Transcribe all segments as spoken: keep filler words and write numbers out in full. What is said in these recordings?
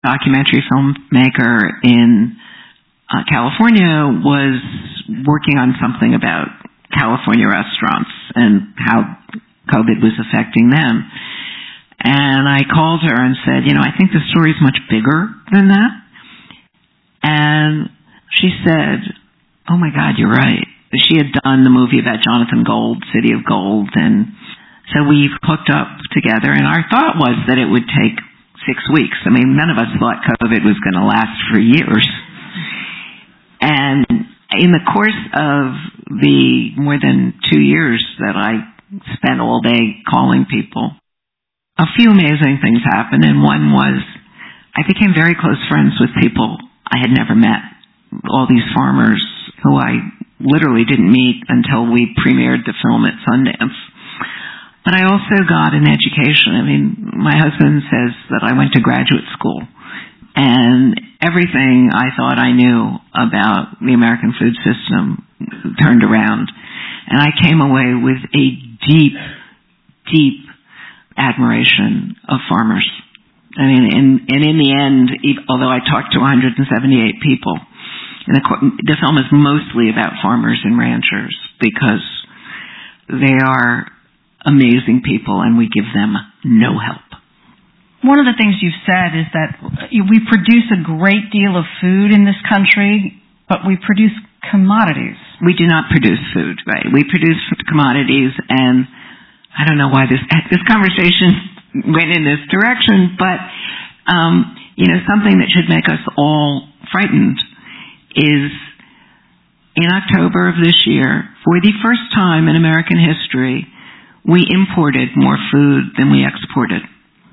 documentary filmmaker in uh, California was working on something about California restaurants and how COVID was affecting them. And I called her and said, you know, I think the story's much bigger than that. And she said, oh my God, you're right. She had done the movie about Jonathan Gold, City of Gold, and so we hooked up together, and our thought was that it would take six weeks. I mean, none of us thought COVID was going to last for years. And in the course of the more than two years that I spent all day calling people, a few amazing things happened, and one was I became very close friends with people I had never met. All these farmers who I literally didn't meet until we premiered the film at Sundance. But I also got an education. I mean, my husband says that I went to graduate school, and everything I thought I knew about the American food system turned around. And I came away with a deep, deep admiration of farmers. I mean, and, and in the end, although I talked to one hundred seventy-eight people, and the, the film is mostly about farmers and ranchers because they are amazing people and we give them no help. One of the things you've said is that we produce a great deal of food in this country, but we produce commodities. We do not produce food, right? We produce commodities, and I don't know why this this conversation went in this direction, but um, you know, something that should make us all frightened is in October of this year, for the first time in American history, we imported more food than we exported.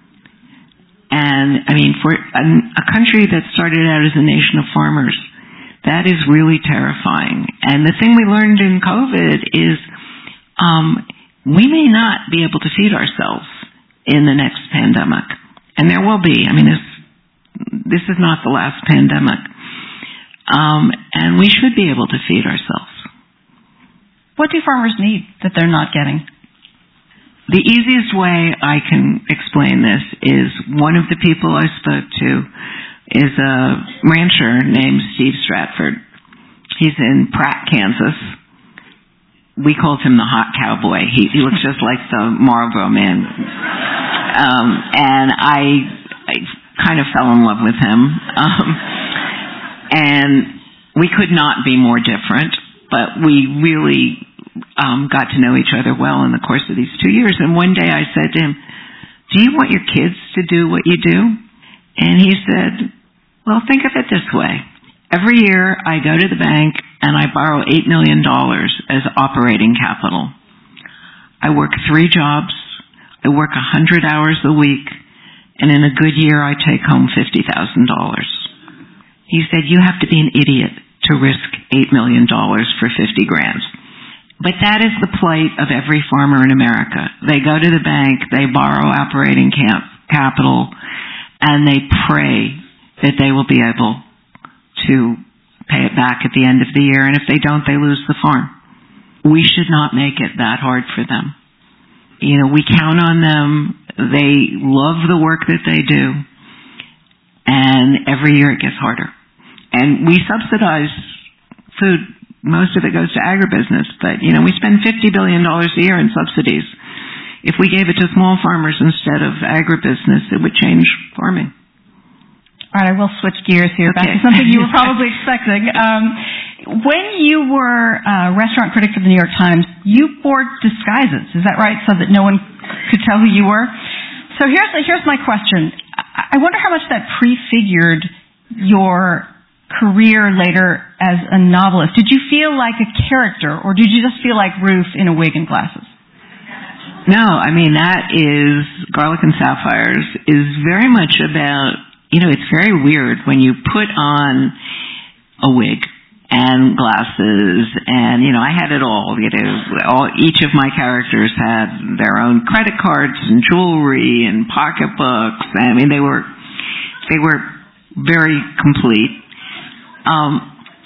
And I mean, for a, a country that started out as a nation of farmers, that is really terrifying. And the thing we learned in COVID is um, we may not be able to feed ourselves in the next pandemic. And there will be. I mean, this, this is not the last pandemic. Um, and we should be able to feed ourselves. What do farmers need that they're not getting? The easiest way I can explain this is one of the people I spoke to is a rancher named Steve Stratford. He's in Pratt, Kansas. We called him the hot cowboy. He, he looks just like the Marlboro Man. Um, and I, I kind of fell in love with him. Um, and we could not be more different, but we really um, got to know each other well in the course of these two years. And one day I said to him, do you want your kids to do what you do? And he said, well, think of it this way. Every year I go to the bank and I borrow eight million dollars as operating capital. I work three jobs. I work one hundred hours a week. And in a good year, I take home fifty thousand dollars. He said, you have to be an idiot to risk eight million dollars for fifty grand. But that is the plight of every farmer in America. They go to the bank, they borrow operating camp, capital, and they pray that they will be able to pay it back at the end of the year, and if they don't, they lose the farm. We should not make it that hard for them. You know, we count on them. They love the work that they do, and every year it gets harder. And we subsidize food. Most of it goes to agribusiness, but, you know, we spend fifty billion dollars a year in subsidies. If we gave it to small farmers instead of agribusiness, it would change farming. All right, I will switch gears here back okay. to something you were probably expecting. Um, when you were a restaurant critic for the New York Times, you wore disguises, is that right, so that no one could tell who you were? So here's, here's my question. I wonder how much that prefigured your career later as a novelist. Did you feel like a character, or did you just feel like Ruth in a wig and glasses? No, I mean, that is, Garlic and Sapphires is very much about, you know, it's very weird when you put on a wig and glasses, and, you know, I had it all. You know, all, each of my characters had their own credit cards and jewelry and pocketbooks. I mean, they were, they were very complete. Um,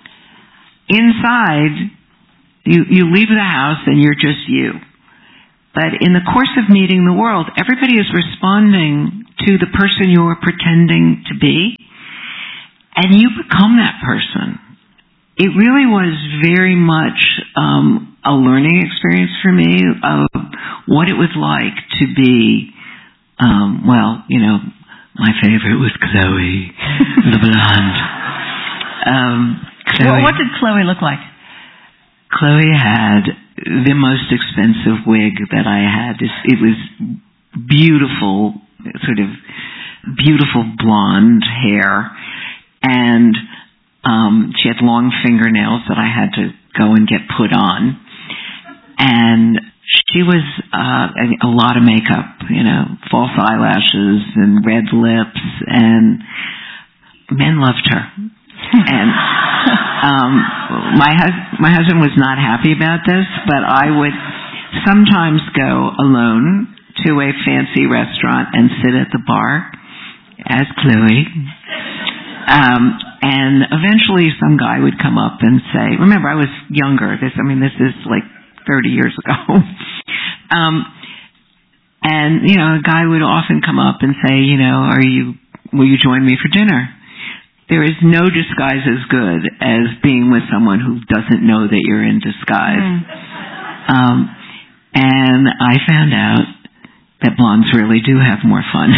inside, you, you leave the house and you're just you. But in the course of meeting the world, everybody is responding to the person you're pretending to be, and you become that person. It really was very much um, a learning experience for me of what it was like to be, um, well, you know, my favorite was Chloe, the blonde. Um, Chloe, well, what did Chloe look like? Chloe had the most expensive wig that I had. It was beautiful, sort of beautiful blonde hair, and um, she had long fingernails that I had to go and get put on. And she was uh, a lot of makeup, you know, false eyelashes and red lips, and men loved her. And um, my hus- my husband was not happy about this, but I would sometimes go alone to a fancy restaurant and sit at the bar as Chloe. Um, and eventually some guy would come up and say, remember, I was younger. This, I mean, this is like thirty years ago. um, and, you know, a guy would often come up and say, you know, are you, will you join me for dinner? There is no disguise as good as being with someone who doesn't know that you're in disguise. Mm. Um, and I found out that blondes really do have more fun.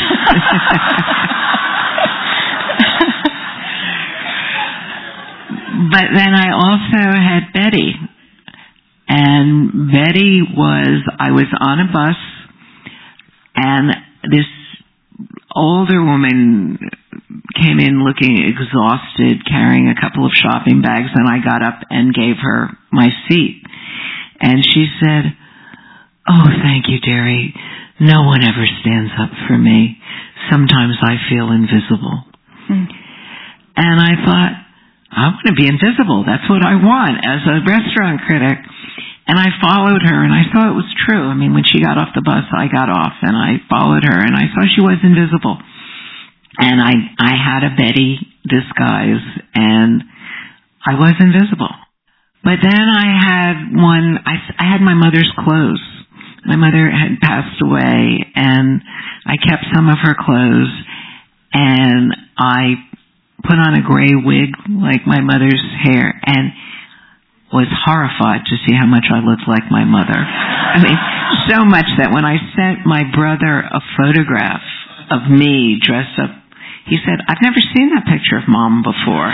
But then I also had Betty. And Betty was, I was on a bus, and this older woman came in looking exhausted, carrying a couple of shopping bags, and I got up and gave her my seat. And she said, oh, thank you, dearie. No one ever stands up for me. Sometimes I feel invisible. Hmm. And I thought, I want to be invisible. That's what I want as a restaurant critic. And I followed her, and I saw it was true. I mean, when she got off the bus, I got off, and I followed her, and I saw she was invisible. And I, I had a Betty disguise, and I was invisible. But then I had one, I, I had my mother's clothes. My mother had passed away, and I kept some of her clothes, and I put on a gray wig like my mother's hair, and was horrified to see how much I looked like my mother. I mean, so much that when I sent my brother a photograph of me dressed up, he said, I've never seen that picture of Mom before.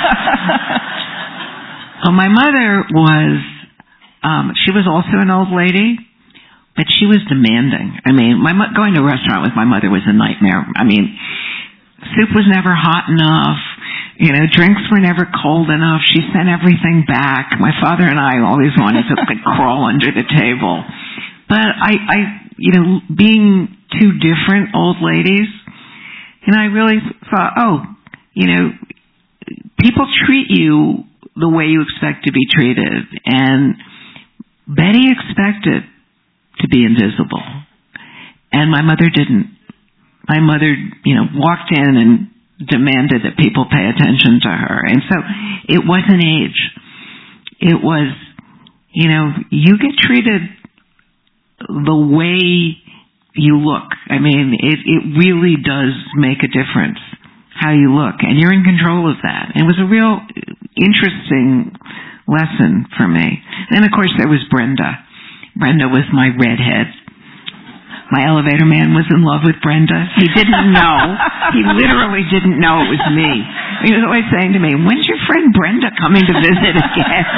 Well, my mother was, um, she was also an old lady, but she was demanding. I mean, my going to a restaurant with my mother was a nightmare. I mean, soup was never hot enough. You know, drinks were never cold enough. She sent everything back. My father and I always wanted to like crawl under the table. But I, I, you know, being two different old ladies, and I really thought, oh, you know, people treat you the way you expect to be treated. And Betty expected to be invisible. And my mother didn't. My mother, you know, walked in and demanded that people pay attention to her. And so it wasn't age. It was, you know, you get treated the way you look. I mean, it, it really does make a difference how you look. And you're in control of that. It was a real interesting lesson for me. Then, of course, there was Brenda. Brenda was my redhead. My elevator man was in love with Brenda. He didn't know. He literally didn't know it was me. He was always saying to me, when's your friend Brenda coming to visit again?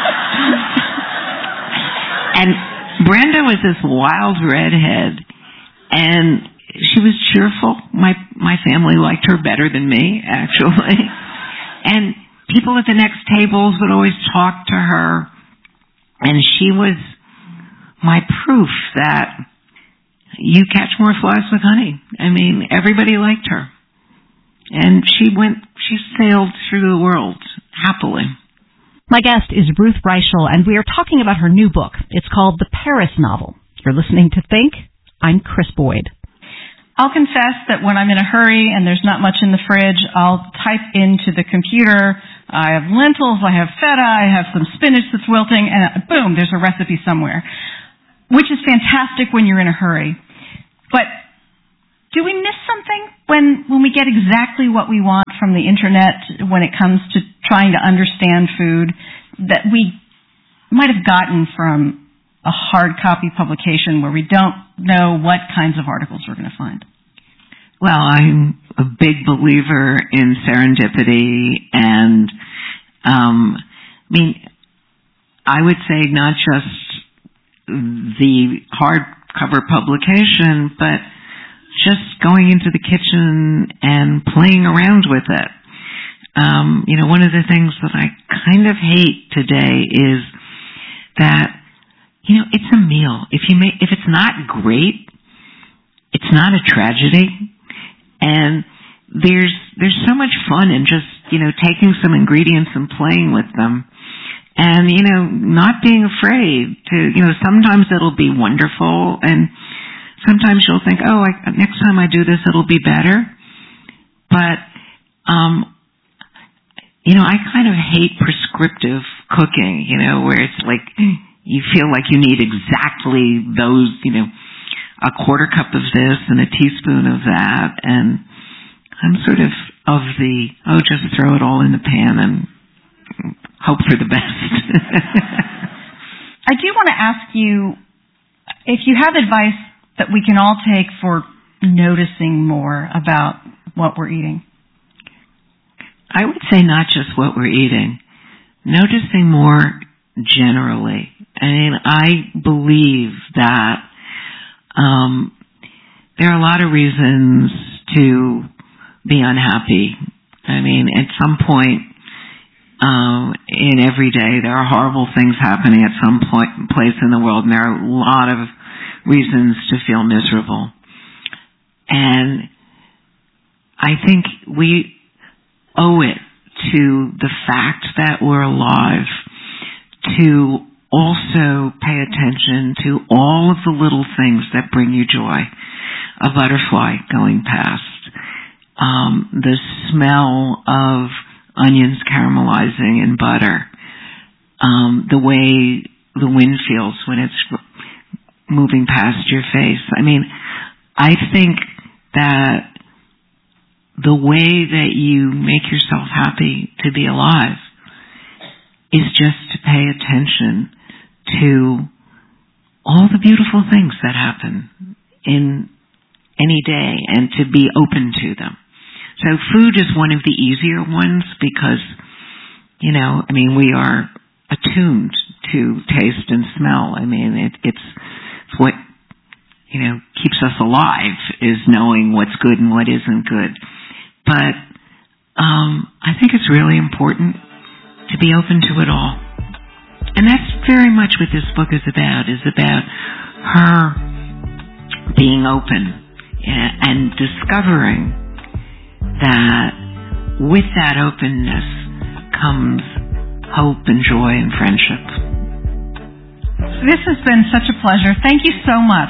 And Brenda was this wild redhead, and she was cheerful. My my family liked her better than me, actually. And people at the next tables would always talk to her, and she was my proof that you catch more flies with honey. I mean, everybody liked her. And she went, she sailed through the world happily. My guest is Ruth Reichl, and we are talking about her new book. It's called The Paris Novel. You're listening to Think. I'm Chris Boyd. I'll confess that when I'm in a hurry and there's not much in the fridge, I'll type into the computer, I have lentils, I have feta, I have some spinach that's wilting, and boom, there's a recipe somewhere, which is fantastic when you're in a hurry. But do we miss something when, when we get exactly what we want from the internet when it comes to trying to understand food that we might have gotten from a hard copy publication where we don't know what kinds of articles we're going to find? Well, I'm a big believer in serendipity, and um, I mean, I would say not just the hardcover publication, but just going into the kitchen and playing around with it. Um, you know, one of the things that I kind of hate today is that, you know, it's a meal. If you make, if it's not great, it's not a tragedy. And there's there's so much fun in just, you know, taking some ingredients and playing with them. And, you know, not being afraid to, you know, sometimes it'll be wonderful, and sometimes you'll think, oh, I, next time I do this, it'll be better. But, um, you know, I kind of hate prescriptive cooking, you know, where it's like you feel like you need exactly those, you know, a quarter cup of this and a teaspoon of that. And I'm sort of of the, oh, just throw it all in the pan and hope for the best. I do want to ask you if you have advice that we can all take for noticing more about what we're eating. I would say not just what we're eating, noticing more generally. I mean, I believe that um, there are a lot of reasons to be unhappy. I mean, at some point um, in every day, there are horrible things happening at some point, place in the world, and there are a lot of reasons to feel miserable. And I think we owe it to the fact that we're alive to also pay attention to all of the little things that bring you joy. A butterfly going past, um, the smell of onions caramelizing in butter, um, the way the wind feels when it's moving past your face. I mean, I think that the way that you make yourself happy to be alive is just to pay attention to all the beautiful things that happen in any day and to be open to them. So food is one of the easier ones because, you know, I mean, we are attuned to taste and smell. I mean, it, it's, it's what, you know, keeps us alive is knowing what's good and what isn't good. But um, I think it's really important to be open to it all. And that's very much what this book is about, is about her being open and discovering that with that openness comes hope and joy and friendship. This has been such a pleasure. Thank you so much.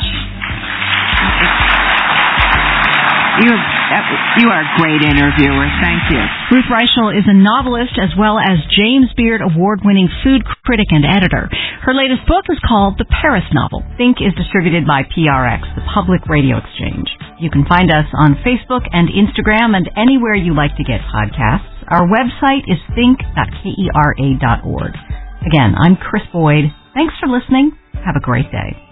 You're, you are a great interviewer. Thank you. Ruth Reichl is a novelist as well as James Beard Award-winning food critic and editor. Her latest book is called The Paris Novel. Think is distributed by P R X, the Public Radio Exchange. You can find us on Facebook and Instagram and anywhere you like to get podcasts. Our website is think dot kera dot org. Again, I'm Chris Boyd. Thanks for listening. Have a great day.